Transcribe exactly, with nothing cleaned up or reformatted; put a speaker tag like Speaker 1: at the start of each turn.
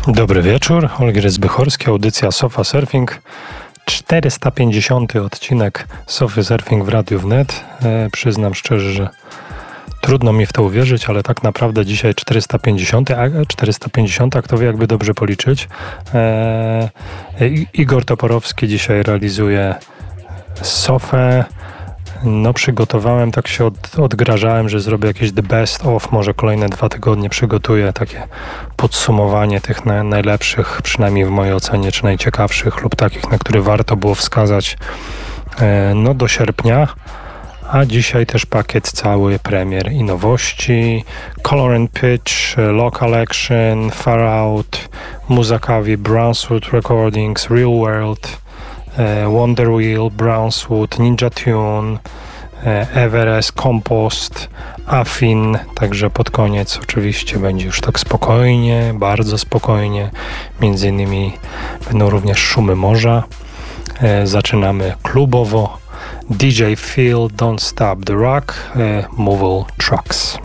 Speaker 1: Dobry wieczór, Olgierd Zbychorski, audycja Sofa Surfing, czterysta pięćdziesiąty odcinek Sofy Surfing w Radiu Wnet. E, przyznam szczerze, że trudno mi w to uwierzyć, ale tak naprawdę dzisiaj czterysta pięćdziesiąty, a czterysta pięćdziesiąty, a kto wie, jakby dobrze policzyć. E, Igor Toporowski dzisiaj realizuje Sofę. No przygotowałem, tak się od, odgrażałem, że zrobię jakieś the best of, może kolejne dwa tygodnie przygotuję takie podsumowanie tych na, najlepszych, przynajmniej w mojej ocenie, czy najciekawszych lub takich, na które warto było wskazać e, no do sierpnia. A dzisiaj też pakiet cały premier i nowości, Color and Pitch, Local Action, Far Out, Musakawi, Brownswood Recordings, Real World, Wonder Wheel, Brownswood, Ninja Tune, Everest, Compost, Affin, także pod koniec oczywiście będzie już tak spokojnie, bardzo spokojnie, między innymi będą również szumy morza. Zaczynamy klubowo, D J Phil, Don't Stop the Rock, Movil Trucks.